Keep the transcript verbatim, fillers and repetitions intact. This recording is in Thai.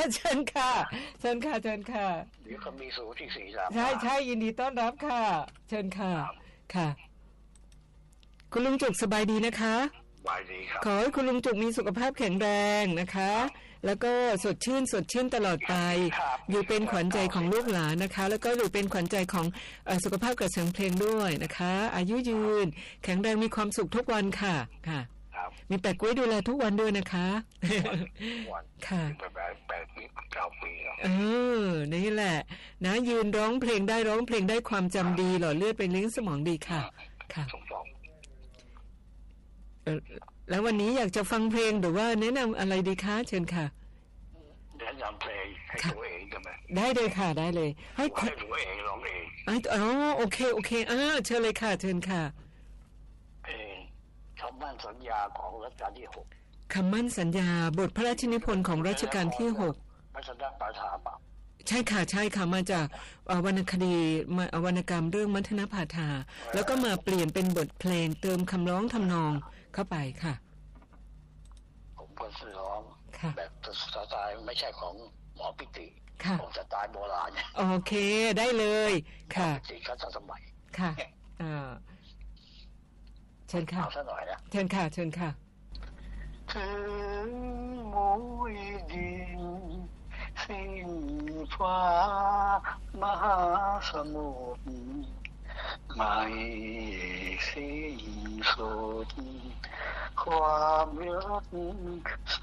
เชิญค่ะเชิญค่ะเชิญค่ะเดี๋ยวเขามีสูที่สี่สามใช่ใช่ยินดีต้อนรับค่ะเชิญค่ะค่ะคุณลุงจุกสบายดีนะคะสบายดีครับขอให้คุณลุงจุกมีสุขภาพแข็งแรงนะคะแล้วก็สดชื่นสดชื่นตลอดไปอยู่เป็นขวัญใจของลูกหลานนะคะแล้วก็อยู่เป็นขวัญใจของสุขภาพกับเสียงเพลงด้วยนะคะอายุยืนแข็งแรงมีความสุขทุกวันค่ะค่ะมีแปะกล้วยดูแลทุกวันด้วยนะคะค่ะแปดแปดปีเก้าปีเออนี่แหละนะยืนร้องเพลงได้ร้องเพลงได้ความจำดีหล่อเลือดไปเลี้ยงสมองดีค่ะค่ะแล้ววันนี้อยากจะฟังเพลงหรือว่าแนะนำอะไรดีคะเชิญค่ะแนะนำเพลงให้ตัวเองได้ไหมได้เลยค่ะได้เลยให้ตัวเองร้องเองอ๋อโอเคโอเคอ่าเชิญเลยค่ะเชิญค่ะเพลงคำมั่นสัญญาของรัชกาลที่หกคำมั่นสัญญาบทพระราชนิพนธ์ของรัชกาลที่หกมัชนะปาฐาปะใช่ค่ะใช่ค่ะมาจากวรรณคดีวรรณกรรมเรื่องมัทนภาทาแล้วก็มาเปลี่ยนเป็นบทเพลงเติมคำร้องทำนองเข้าไปค่ะผมก็ร้องแบบสไตล์ไม่ใช่ของหมอปิติของสไตล์โบราณโอเคได้เลยค่ะสิคัสสมัยค่ะอ่าเชิญค่ะเอาซะหน่อยนะเชิญค่ะเชิญค่ะถึงมุยดินสิ้นฟ้ามหาสมุทรไม่สิ้นสุดความรัก